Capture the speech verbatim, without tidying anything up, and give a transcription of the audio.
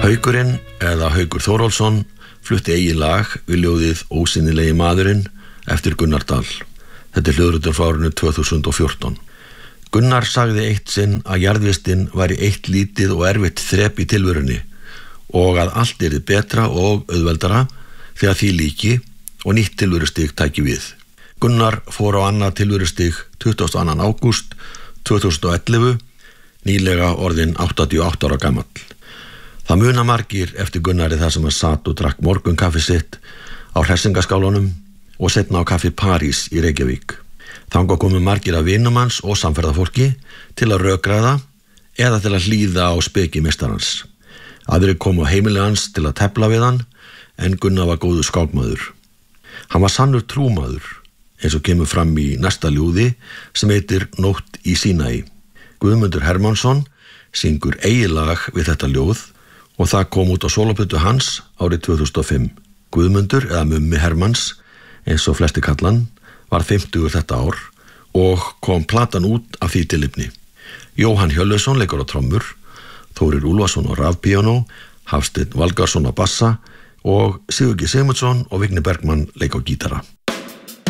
Haukurinn eða Haukur Þórólfsson flutti eigið lag við ljóðið Ósýnilegi maðurinn eftir Gunnar Dal. Þetta er hljóðritur frá árinu tvö þúsund og fjórtán. Gunnar sagði eitt sinn að jarðvistin væri eitt lítið og erfitt þrep í tilverunni og að allt yrði betra og auðveldara þegar því líki og nýtt tilverustig tæki við. Gunnar fór á annað tilverustig tuttugasta og annan ágúst tvö þúsund og ellefu, nýlega orðinn áttatíu og átta ára gamall. Það muna margir eftir Gunnari þar sem hann satt og drakk morgunkaffi sitt á hressingaskálunum og seinna á kaffi París í Reykjavík. Þangað komu margir af vinum hans og samferðafólki til að rökræða eða til að hlýða á speki meistarans. Aðrir komu á heimili hans til að tefla við hann, en Gunnar var góður skákmaður. Hann var sannur trúmaður, eins og kemur fram í næsta ljóði sem heitir Nótt í Sínai. Guðmundur Hermannsson syngur eigið lag við þetta ljóð og það kom út á sólóplötu hans árið tvö þúsund og fimm. Guðmundur, eða Mummi Hermanns, eins og flesti kallan, var fimmtugur þetta ár og kom platan út af því tilefni. Jóhann Hjörleifsson leikur á trommur, Þórir Úlfarsson á rafpíanó, Hafsteinn Valgarðsson á bassa og Sigurgeir Sigmundsson og Vigni Bergmann leik á gítara.